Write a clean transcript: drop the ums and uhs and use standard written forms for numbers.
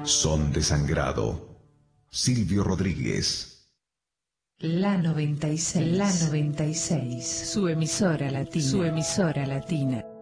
Son de Sangrado. Silvio Rodríguez. La 96, su emisora latina.